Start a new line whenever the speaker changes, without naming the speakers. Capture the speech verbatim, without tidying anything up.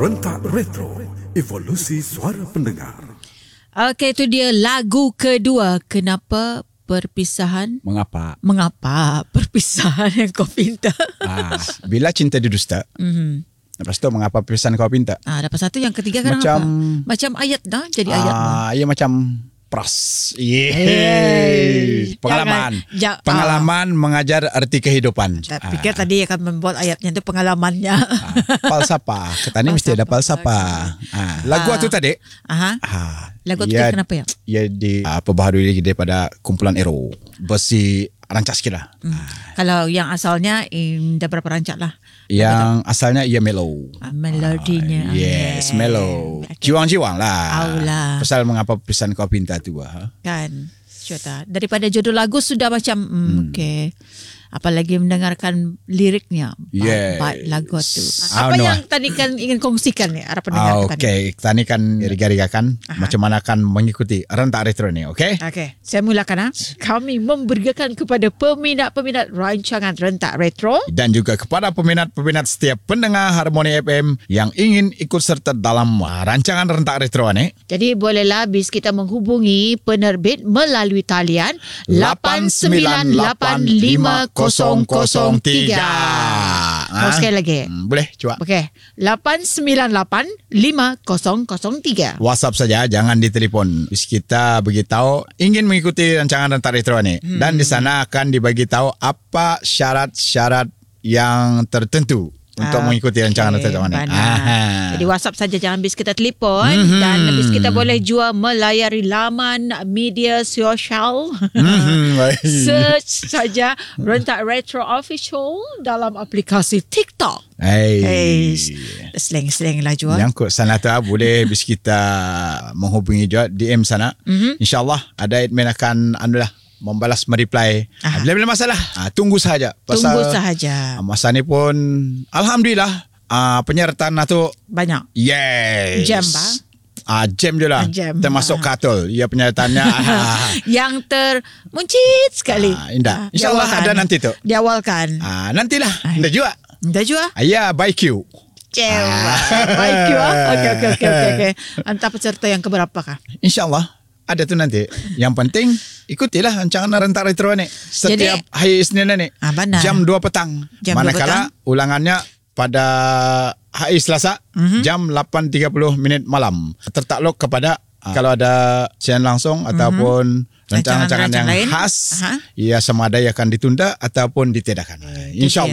Rentak Retro, evolusi suara pendengar.
Okey, itu dia lagu kedua. Kenapa perpisahan?
Mengapa?
Mengapa perpisahan yang kau pinta?
Ah, bila cinta didusta.
Mm-hmm.
Lepas tu mengapa perpisahan kau pinta?
Ah, dapat satu, yang ketiga kan
Macam
apa? Macam ayat dah, jadi ayat dah.
Ah, ia macam pras. Yeay.
Hey.
Pengalaman.
Jangan, ja,
Pengalaman ah. mengajar arti kehidupan.
Tak fikir ah. tadi akan membuat ayatnya itu pengalamannya.
Ah, falsafah. Ketani mesti ada falsafah. Ah. Lagu
ah.
itu tadi.
Aha.
Ah.
Lagu itu
ia,
kenapa ya?
Ia di uh, perbaharui daripada kumpulan Ero. Besi rancak sikit lah.
Hmm. Ah. Kalau yang asalnya um, dah berapa rancak lah?
Yang asalnya ia mellow.
Ah, melodinya.
Ah, yes, yeah. mellow. Okay. Jiwang-jiwang lah.
Aulah.
Pasal mengapa perpisahan kau pinta tu. Ha?
Kan. Syota. Daripada judul lagu sudah macam, hmm, hmm. okey. Apalagi mendengarkan liriknya.
Yes.
Baik lagu tu.
Ah,
Apa
no.
yang tadi kan ingin kongsikan ni? Harap pendengar
ah,
kita
okay. ni. Okey, tadi kan riga-rigakan macam mana akan mengikuti Rentak Retro ni, okey?
Okey, saya mulakan. Ha? Kami memberikan kepada peminat-peminat rancangan Rentak Retro
dan juga kepada peminat-peminat setiap pendengar Harmoni F M yang ingin ikut serta dalam rancangan Rentak Retro ni.
Jadi bolehlah bis kita menghubungi penerbit melalui talian lapan sembilan lapan lima kosong kosong tiga. Mau sekali lagi?
Hmm, boleh, cuba.
Okey, lapan sembilan lapan lima kosong kosong tiga.
WhatsApp saja, jangan ditelepon. Bis kita beritahu ingin mengikuti rancangan Rentak Retro ni. Hmm. Dan di sana akan dibagi tahu apa syarat-syarat yang tertentu untuk okay. mengikuti rancangan Rentak Retro ni.
Jadi WhatsApp saja, jangan bis kita telefon. Mm-hmm. Dan bis kita boleh juga melayari laman media sosial. Mm-hmm. Search saja Rentak Retro Official dalam aplikasi TikTok.
Hey.
Hey. Slang-slang lah juga.
Nyangkut sana tu boleh bis kita menghubungi juga D M sana. Mm-hmm. InsyaAllah ada admin akan anulah membalas, mereply. Bila-bila masalah, ah, tunggu sahaja.
Pasal tunggu sahaja.
Masa ni pun alhamdulillah ah, penyertaan tu banyak. Yes.
Jam ba?
Ah, jam je lah.
Jam.
Termasuk ah. Katul. Ya, penyertaannya
yang termuncit sekali.
Ah, indah. InsyaAllah ada nanti tu.
Diawalkan.
Ah, nantilah. Indah juga.
Indah juga.
Ah, ya, by Q.
Cewa. Ah. By Q. Ah. Okey, okey, okey. Okay. Antara peserta yang keberapa kah?
InsyaAllah. Ada tu nanti. Yang penting ikutilah rancangan Rentak Retro ni. Setiap jadi, hari Isnin ni. Ah, jam dua petang. Jam Manakala dua petang. Ulangannya pada hari Selasa mm-hmm. jam lapan tiga puluh minit malam. Tertakluk kepada uh, kalau ada siaran langsung mm-hmm. ataupun rancangan-rancangan yang lain. khas, Aha. ia sama ada akan ditunda ataupun ditiadakan. Uh, InsyaAllah.